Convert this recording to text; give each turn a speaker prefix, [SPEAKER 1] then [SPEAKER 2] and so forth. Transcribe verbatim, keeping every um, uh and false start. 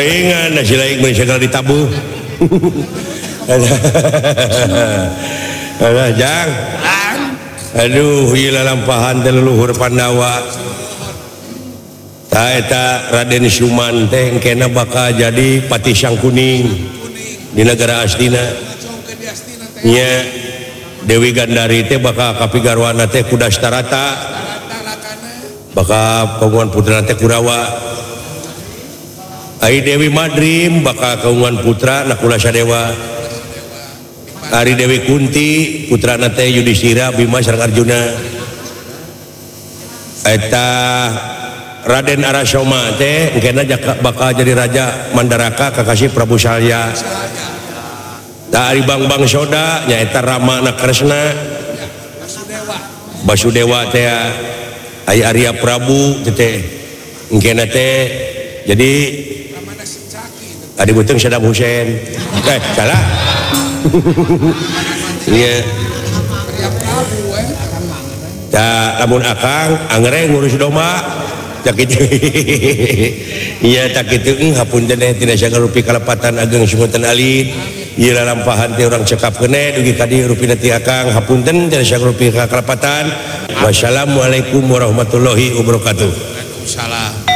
[SPEAKER 1] saingan nasi lain segala ditabuh. Alah jang. Aduh ieu lampahan teh leluhur Pandawa. Ta eta Raden Syuman teh engkena bakal jadi Pati Sangkuning di negara astina. Nya Dewi Gandari teh bakal kapigarwana teh ku Dastarata. Bakal kagungan putra teh Kurawa. Ai Dewi Madrim bakal kagungan putra Nakula Sadewa. Ari Dewi Kunti putra teh Yudhistira, Bima sareng Arjuna. Eta Raden Arasoma teh engkena bakal jadi raja Mandaraka kakasih Prabu Salya. Da ari Bang-Bang Soda nyaeta Rama anak Kresna. Basudewa teh ai Arya Prabu teh engkena teh jadi adi beuteung Saddam Hussein. Eh salah. Iya. Ta lamun akang angere ngurus domba cak kitu. Iya tak kitu hapunten teh tina sagarupi kalepatan ageng Sumunten Alit. Ieu lalampahan teh urang cekap keneh dugi ka dieu rupina ti akang hapunten tina sagarupi kalepatan. Wassalamualaikum warahmatullahi wabarakatuh. Waalaikumsalam.